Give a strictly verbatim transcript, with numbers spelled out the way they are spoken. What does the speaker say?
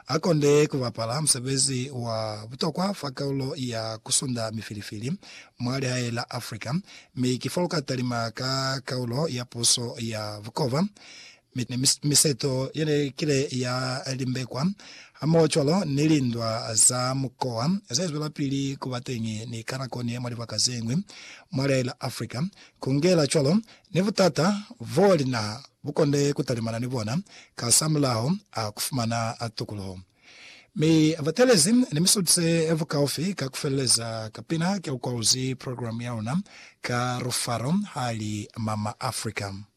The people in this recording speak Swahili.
akonde kuvapala msebezi wa butokwa fakaulo ya kusunda mifilifili mwali hae la Afrika mikifoluka talima ka kaulo ya poso ya Vukova miseto yene kile ya limbekwa amo cholo nilindwa za mkoa zezwela pili kubatengi ni karakoni mwali wakazengwe mwali la Afrika kungela cholo nevutata voli na bukonde kutalimana nibona kasamlao akufumana atukulo mi avatelezi ni misutse evukaufi kakufeleza kapina kia ukwauzi program yauna ka rufaro hali Mama Africa.